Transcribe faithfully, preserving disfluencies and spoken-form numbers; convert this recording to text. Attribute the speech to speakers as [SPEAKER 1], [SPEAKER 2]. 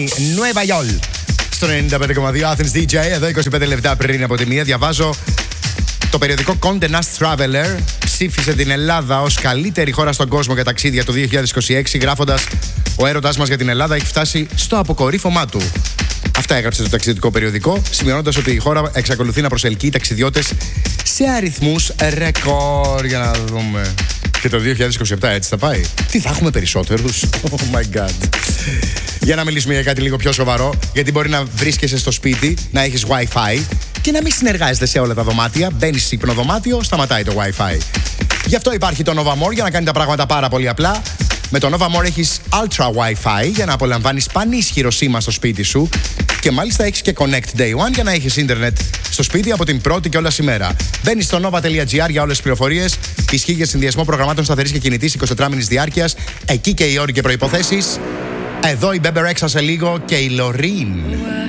[SPEAKER 1] Nueva York. Στο ενενήντα πέντε κόμμα δύο Athens ντι τζέι. Εδώ είκοσι πέντε λεπτά πριν από τη μία διαβάζω το περιοδικό Condé Nast Traveler. Ψήφισε την Ελλάδα ως καλύτερη χώρα στον κόσμο για ταξίδια το δύο χιλιάδες είκοσι έξι, γράφοντας: ο έρωτας μας για την Ελλάδα έχει φτάσει στο αποκορύφωμά του. Αυτά έγραψε το ταξιδιωτικό περιοδικό, σημειώνοντας ότι η χώρα εξακολουθεί να προσελκύει ταξιδιώτες σε αριθμούς ρεκόρ. Για να δούμε. Και το δύο χιλιάδες είκοσι επτά έτσι θα πάει. Τι θα έχουμε περισσότερους? Oh my god. Για να μιλήσουμε για κάτι λίγο πιο σοβαρό, γιατί μπορεί να βρίσκεσαι στο σπίτι, να έχεις Wi-Fi και να μην συνεργάζεσαι σε όλα τα δωμάτια. Μπαίνεις σε υπνοδωμάτιο, σταματάει το Wi-Fi. Γι' αυτό υπάρχει το Nova More για να κάνει τα πράγματα πάρα πολύ απλά. Με το Nova More έχεις Ultra Wi-Fi για να απολαμβάνεις πανίσχυρο σήμα στο σπίτι σου. Και μάλιστα έχεις και Connect Day One για να έχεις ίντερνετ στο σπίτι από την πρώτη κιόλας ημέρα. Μπαίνεις στο nova τελεία gr για όλες τις πληροφορίες. Ισχύει για συνδυασμό προγραμμάτων σταθερής και κινητής εικοσιτετράμινης διάρκειας. Εκεί και οι όροι και προϋποθέσεις. Εδώ η Bebe Rexha σε λίγο και η Loreen.